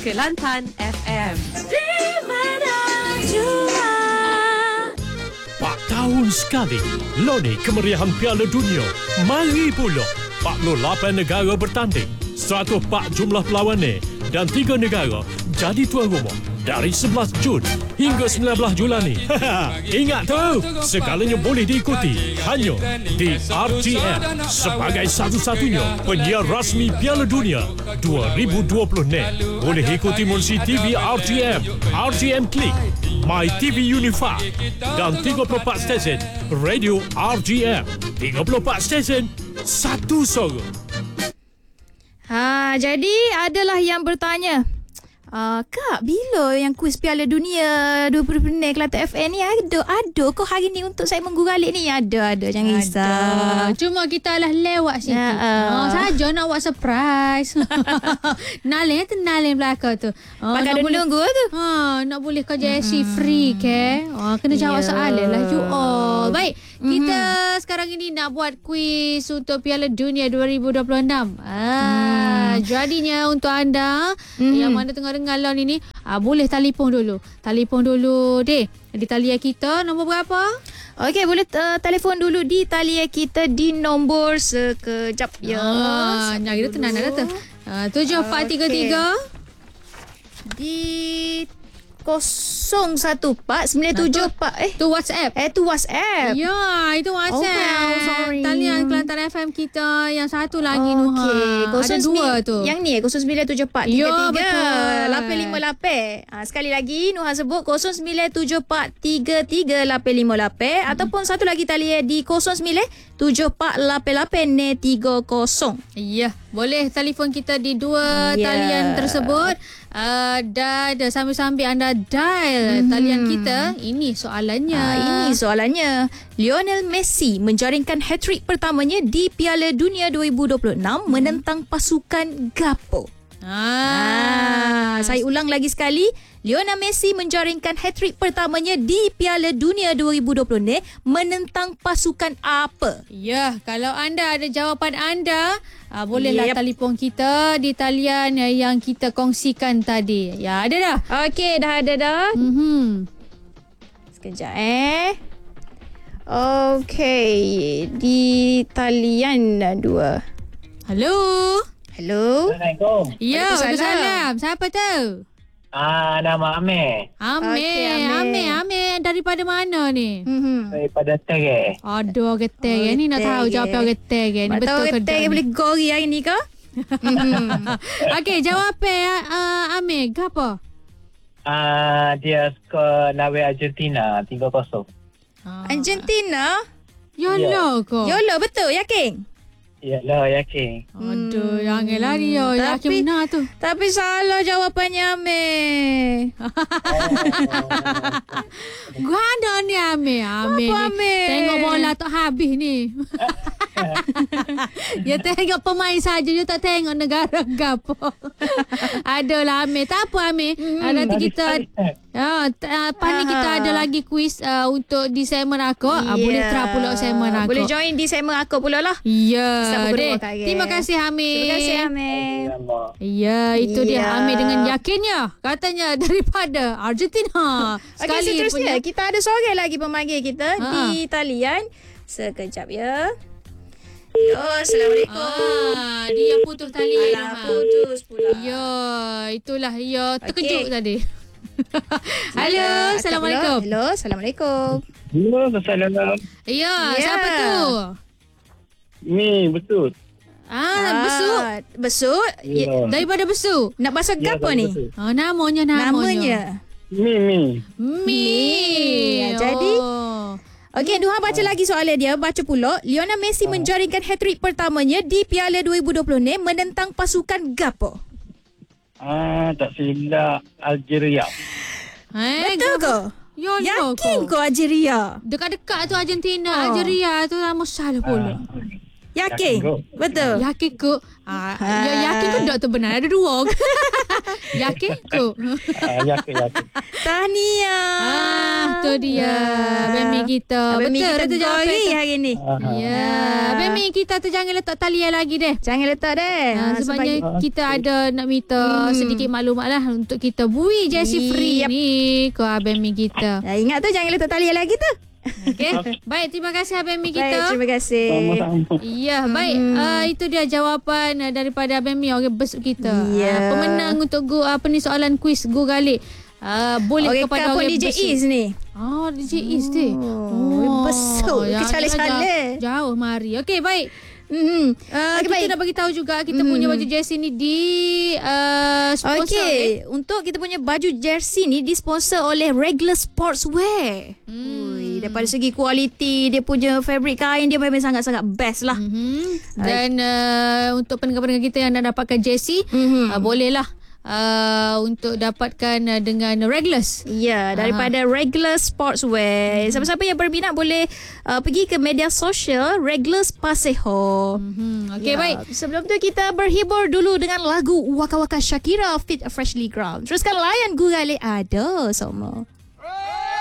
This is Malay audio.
Kelantan FM. 4 tahun sekali Loni kemeriahan Piala Dunia. Mari pula 48 negara bertanding, 104 jumlah pelawan dan 3 negara jadi tuan rumah dari 11 Jun hingga 19 Julani. Ingat tu, segalanya boleh diikuti hanya di RGM sebagai satu-satunya penyiar rasmi Piala Dunia 2020 ni. Boleh ikuti Monsi TV RGM, RGM Klik, My TV Unify dan 34 stesen Radio RGM. 34 stesen, satu suara. Jadi adalah yang bertanya, Kak, bila yang kuis Piala Dunia 2020 Kelantan FM ni ada kau hari ni untuk saya mengguralik ni? Ada, jangan risau. Cuma kita lah lewat situ. Saja nak buat surprise. Nalin belakang tu. Pakai ada nunggu tu. Nak boleh kau JSC free ke? Kena jawab soalan lah you all. Baik, kita sekarang ini nak buat kuis untuk Piala Dunia 2026. Jadinya untuk anda yang mana tengah dengar lawan ini, boleh telefon dulu deh di talian kita. Nombor berapa? Okey, boleh telefon dulu di talian kita di nombor sekejap ya. Kita tenang dah kata. 7433 di 014974 Tu WhatsApp. Tu WhatsApp. Ya, itu WhatsApp. Sorry. Talian Kelantan FM kita yang satu lagi Nuha. Ada dua tu. Yang ni 0974 Ya, 858. Sekali lagi Nuha sebut 0974 33 858 ataupun satu lagi talian di 09748830. Ya, boleh telefon kita di dua talian tersebut. Dan sambil-sambil anda dial talian kita, ini soalannya. Lionel Messi menjaringkan hat-trick pertamanya di Piala Dunia 2026 menentang pasukan gapo? Saya ulang lagi sekali. Lionel Messi menjaringkan hat-trick pertamanya di Piala Dunia 2020 ni menentang pasukan apa? Ya, kalau anda ada jawapan anda, bolehlah telefon kita di talian yang kita kongsikan tadi. Ya, ada dah? Okey, dah ada dah. Sekejap Okey, di talian 2. Halo. Assalamualaikum. Ya, Waalaikumsalam. Siapa tu? Nama Amir. Amir daripada mana ni? Daripada Terek. Aduh, getar ni nak tahu jawapan getar ni. Betul ke tak? Boleh gori hari ni ke? Okey, jawapan Amir, apa? Dia skor lawan Argentina 3-0. Argentina? Yolo ko. Yolo, betul? Yakin? Yalah, yakin. Aduh, janganlah dia. Yakin benar tu. Tapi salah jawapannya, Amir. Gua ada ni Amir. Amir ni. Tengok bola tak habis ni. Dia tengok pemain saja, dia tak tengok negara gapo. Adalah Amir. Tak apa Amir. Nanti kita ni kita ada lagi kuis untuk di segmen aku. Boleh try pula segmen aku. Boleh join di segmen aku pula lah. Ya. Terima kasih Amir. Ya, itu dia Amir dengan yakinnya. Katanya daripada Argentina. Okey, seterusnya kita ada seorang lagi pemanggil kita di talian. Sekejap ya. Assalamualaikum. Dia putus tali. Putus pula. Ya, itulah. Ya, terkejut tadi. Halo, Assalamualaikum. Assalamualaikum. Assalamualaikum. Ya, siapa tu? Ni, Besut. Besut? Ya. Daripada Besut. Nak bahasa gapo ni? Namanya. Mi. Jadi okey, Nuha baca lagi soalan dia. Baca pula. Lionel Messi menjaringkan hat-trick pertamanya di Piala 2020 ni menentang pasukan gapo? Tak silap Algeria. Betul ke? Yakin kau Algeria? Dekat-dekat tu Argentina, Algeria tu lama salah pula. Yakin? Betul? Yakin ke? Yakin ke tak tu benar? Ada dua. Yakin tu? Yakin. Tahniah. Tu dia. Bemi kita. Abang Mi Betul kita tu gol jawapan lagi tu. hari ni. Ya. Bemi kita tu jangan letak talian lagi deh. Jangan letak deh. Sebabnya kita ada nak minta sedikit maklumat lah untuk kita bui Jessie Free Yep. ni ke Abang Mi kita. Ingat tu jangan letak talian lagi tu. Okey. Baik, terima kasih Abang Mi Baik, kita. terima kasih. Sama-sama. Ya, baik. Itu dia jawapan daripada Abang Mi, orang besar kita. Ya. Pemenang untuk soalan kuis Go Galik. Boleh Okey, kepada kampung orang DJ besar. Is ni. DJ Is tu. besar. ya, Kecale-cale. Jauh mari. Okey, baik. Okey, Kita baik. nak bagi tahu juga kita punya baju jersey ni di sponsor. Okey, untuk kita punya baju jersey ni disponsor oleh Regular Sportswear. Ui, daripada segi kualiti dia punya fabric kain dia memang sangat-sangat best lah. Dan untuk pendengar-pendengar kita yang nak dapatkan jersey, bolehlah untuk dapatkan dengan Regulars. Ya, daripada Regular Sportswear. Siapa-siapa yang berminat boleh pergi ke media sosial Regulars Paseho. Okey, baik. Sebelum tu kita berhibur dulu dengan lagu Waka Waka Shakira Fit Freshly Ground. Teruskan layan Google ada semua.